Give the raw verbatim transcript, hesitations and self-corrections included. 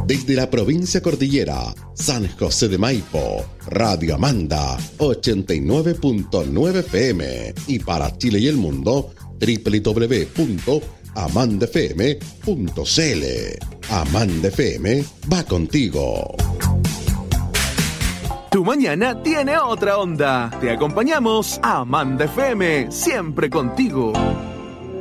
Desde la provincia cordillera, San José de Maipo, Radio Amanda, ochenta y nueve punto nueve F M. Y para Chile y el mundo, doble u doble u doble u punto amanda f m punto c l. Amanda F M va contigo. Tu mañana tiene otra onda. Te acompañamos a Amanda F M, siempre contigo.